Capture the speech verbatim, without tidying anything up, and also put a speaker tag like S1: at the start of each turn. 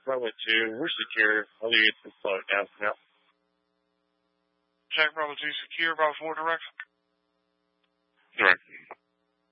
S1: Bravo two. We're secure. I'll leave it to slow it down for now.
S2: Jack Bravo two secure. Bravo four direct.
S1: Direct.